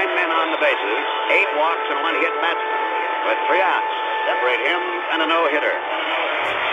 men on the bases, 8 walks and 1 hit Matson, with 3 outs. Separate him and a no-hitter.